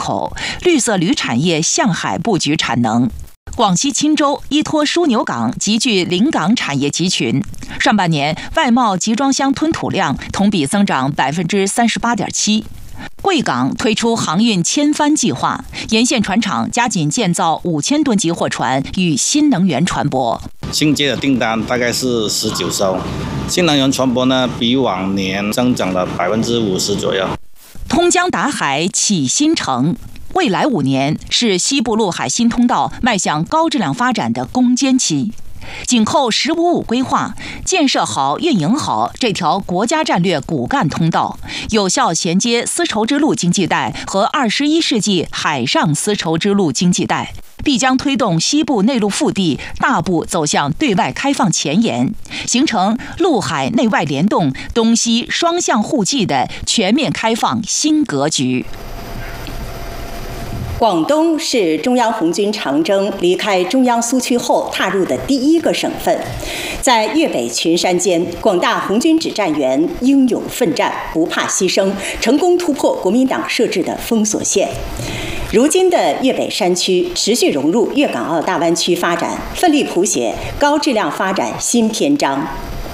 口，绿色铝产业向海布局产能。广西钦州依托枢纽港集聚临港产业集群，上半年外贸集装箱吞吐量同比增长38.7%。贵港推出航运千帆计划，沿线船厂加紧建造5000吨级货船与新能源船舶。 新接的订单大概是19艘，新能源船舶呢比往年增长了50%左右。 通江达海启新城。未来5年是西部陆海新通道迈向高质量发展的攻坚期，紧扣“15+5”规划，建设好、运营好这条国家战略骨干通道，有效衔接丝绸之路经济带和21世纪海上丝绸之路经济带，必将推动西部内陆腹地大步走向对外开放前沿，形成陆海内外联动、东西双向互济的全面开放新格局。 广东是中央红军长征离开中央苏区后踏入的第一个省份，在粤北群山间，广大红军指战员英勇奋战，不怕牺牲，成功突破国民党设置的封锁线。如今的粤北山区持续融入粤港澳大湾区发展，奋力谱写高质量发展新篇章。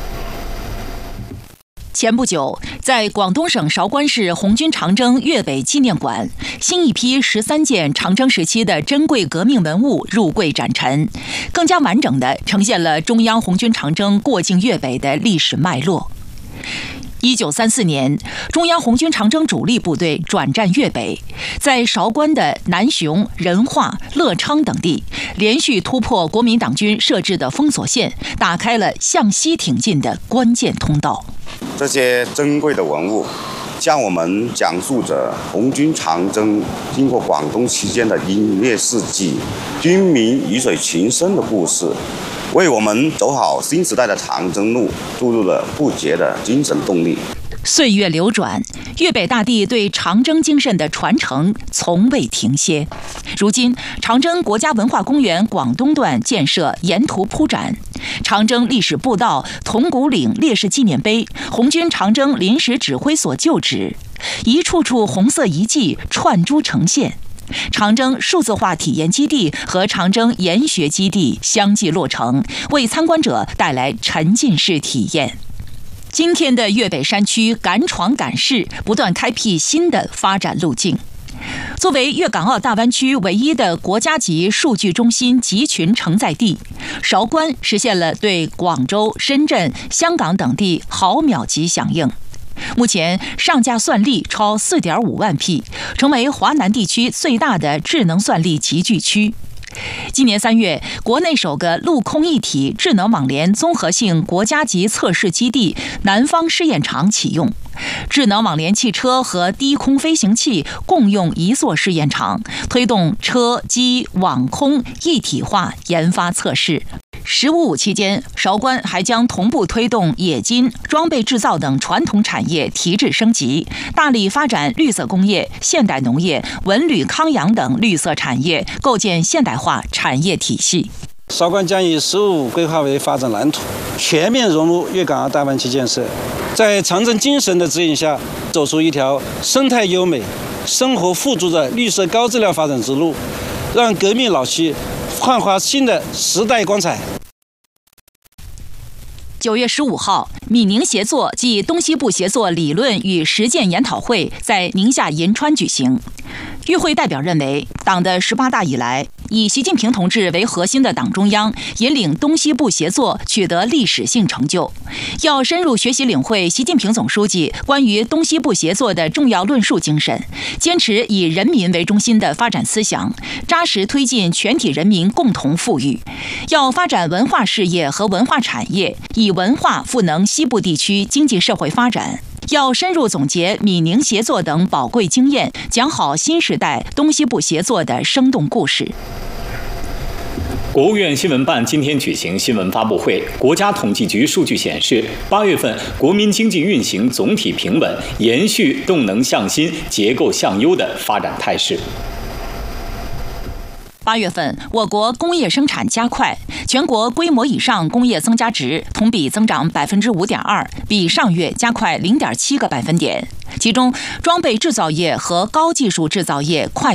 前不久，在广东省韶关市红军长征粤北纪念馆，新一批13件长征时期的珍贵革命文物入柜展陈，更加完整地呈现了中央红军长征过境粤北的历史脉络。1934年，中央红军长征主力部队转战粤北，在韶关的南雄、仁化、乐昌等地，连续突破国民党军设置的封锁线，打开了向西挺进的关键通道。 这些珍贵的文物，向我们讲述着红军长征经过广东期间的英烈事迹、军民鱼水情深的故事，为我们走好新时代的长征路注入了不竭的精神动力。 岁月流转，粤北大地对长征精神的传承从未停歇。如今，长征国家文化公园广东段建设沿途铺展，长征历史步道、铜鼓岭烈士纪念碑、红军长征临时指挥所旧址，一处处红色遗迹串珠呈现。长征数字化体验基地和长征研学基地相继落成，为参观者带来沉浸式体验。今天的粤北山区敢闯敢试，不断开辟新的发展路径。作为粤港澳大湾区唯一的国家级数据中心集群承载地，韶关实现了对广州、深圳、香港等地毫秒级响应。目前上架算力超4.5万匹，成为华南地区最大的智能算力集聚区。今年3月，国内首个陆空一体智能网联综合性国家级测试基地南方试验场启用，智能网联汽车和低空飞行器共用一座试验场，推动车机网空一体化研发测试。“15+5”期间，韶关还将同步推动冶金、装备制造等传统产业提质升级，大力发展绿色工业、现代农业、文旅康养等绿色产业，构建现代化产业体系。 韶关将以“15+5”规划为发展蓝图，全面融入粤港澳大湾区建设，在长征精神的指引下，走出一条生态优美、生活富足的绿色高质量发展之路，让革命老区焕发新的时代光彩。 9月15号，闽宁协作暨东西部协作理论与实践研讨会在宁夏银川举行。与会代表认为，党的18大以来，以习近平同志为核心的党中央引领东西部协作取得历史性成就，要深入学习领会习近平总书记关于东西部协作的重要论述精神，坚持以人民为中心的发展思想，扎实推进全体人民共同富裕。要发展文化事业和文化产业，以文化赋能西部地区经济社会发展。要深入总结闽宁协作等宝贵经验，讲好新时代东西部协作的生动故事。 国务院新闻办今天举行新闻发布会，国家统计局数据显示，8月份国民经济运行总体平稳，延续动能向新、结构向优的发展态势。 8月份，我国工业生产加快，全国规模以上工业增加值同比增长5.2%，比上月加快0.7个百分点。其中，装备制造业和高技术制造业快